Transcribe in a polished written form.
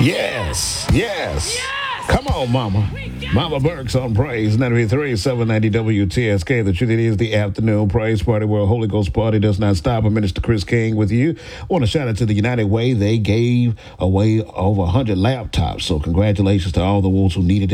Yes, yes. Come on, Mama. Mama Burks on Praise 93.3, 790 WTSK. The truth it is the afternoon praise party where Holy Ghost party does not stop. I'm Minister Chris King with you. I want to shout out to the United Way. They gave away over 100 laptops. So congratulations to all the ones who needed them.